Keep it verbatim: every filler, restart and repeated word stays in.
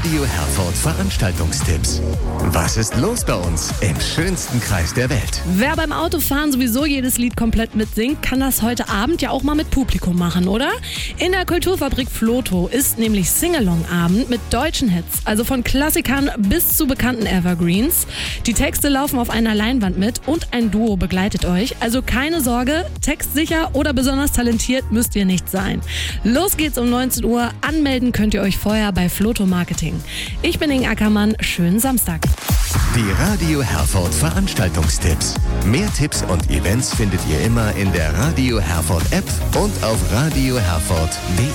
Radio Herford Veranstaltungstipps. Was ist los bei uns im schönsten Kreis der Welt? Wer beim Autofahren sowieso jedes Lied komplett mitsingt, kann das heute Abend ja auch mal mit Publikum machen, oder? In der Kulturfabrik Floto ist nämlich Singalong-Abend mit deutschen Hits, also von Klassikern bis zu bekannten Evergreens. Die Texte laufen auf einer Leinwand mit und ein Duo begleitet euch. Also keine Sorge, textsicher oder besonders talentiert müsst ihr nicht sein. Los geht's um neunzehn Uhr. Anmelden könnt ihr euch vorher bei Floto Marketing. Ich bin Inge Ackermann. Schönen Samstag. Die Radio Herford Veranstaltungstipps. Mehr Tipps und Events findet ihr immer in der Radio Herford App und auf radio herford punkt de.